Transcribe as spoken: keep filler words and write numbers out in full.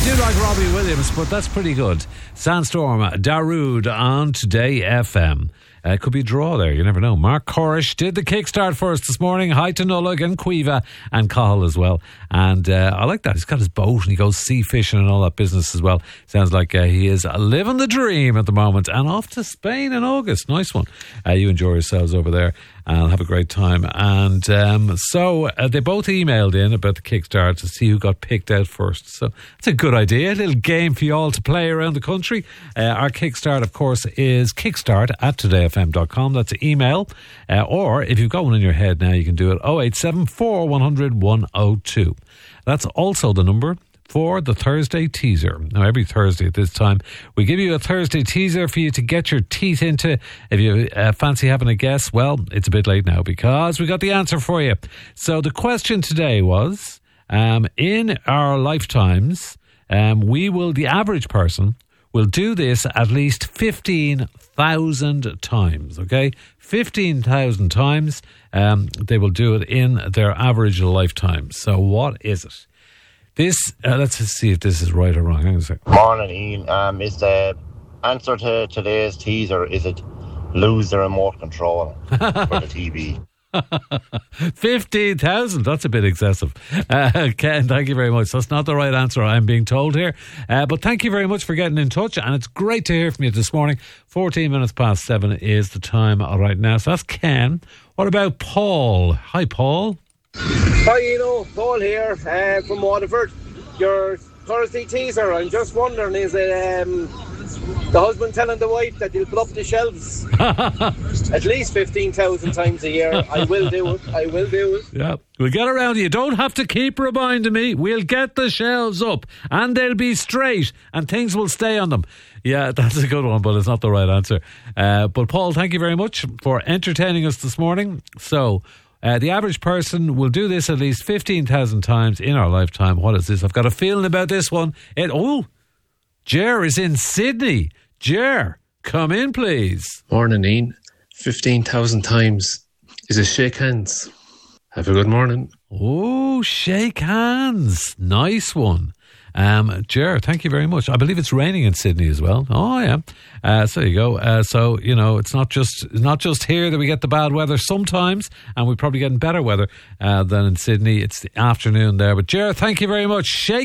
do like Robbie Williams, but that's pretty good. Sandstorm, Darude on Today F M. Uh, could be a draw there, you never know. Mark Corish did the kickstart for us this morning. Hi to Nullag and Cueva and Cahill as well. And uh, I like that. He's got his boat and he goes sea fishing and all that business as well. Sounds like uh, he is living the dream at the moment. And off to Spain in August. Nice one. Uh, you enjoy yourselves over there and have a great time. And um, so uh, they both emailed in about the kickstart to see who got picked out first. So it's a good idea. A little game for you all to play around the country. Uh, our kickstart, of course, is kickstart at today f m dot com. That's email. Uh, or if you've got one in your head now, you can do it oh eight seven four, one hundred, one oh two. That's also the number for the Thursday teaser. Now, every Thursday at this time, we give you a Thursday teaser for you to get your teeth into. If you uh, fancy having a guess, well, it's a bit late now because we got the answer for you. So the question today was, um, in our lifetimes, um, we will, the average person will do this at least fifteen thousand times, okay? fifteen thousand times um, they will do it in their average lifetime. So what is it? This, uh, let's see if this is right or wrong. Hang on a second. Morning, Ian. Um, is the answer to today's teaser, is it lose the remote control for the T V? fifteen thousand, that's a bit excessive. Uh, Ken, thank you very much. That's not the right answer, I'm being told here. Uh, but thank you very much for getting in touch, and it's great to hear from you this morning. fourteen minutes past seven is the time right now. So that's Ken. What about Paul? Hi, Paul. Hi, Eno. Paul here uh, from Waterford. Your Thursday teaser, I'm just wondering, is it um, the husband telling the wife that he'll put up the shelves at least fifteen thousand times a year? I will do it. I will do it. Yeah, we'll get around it. You don't have to keep reminding me. We'll get the shelves up and they'll be straight and things will stay on them. Yeah, that's a good one, but it's not the right answer. Uh, but Paul, thank you very much for entertaining us this morning. So, Uh, the average person will do this at least fifteen thousand times in our lifetime. What is this? I've got a feeling about this one. It, oh, Ger is in Sydney. Ger, come in, please. Morning, Ian. fifteen thousand times is a shake hands. Have a good morning. Oh, shake hands. Nice one. Um, Ger, thank you very much. I believe it's raining in Sydney as well. Oh, yeah. Uh, so there you go. Uh, so, you know, it's not just not just here that we get the bad weather sometimes, and we're probably getting better weather uh, than in Sydney. It's the afternoon there. But, Ger, thank you very much. Shake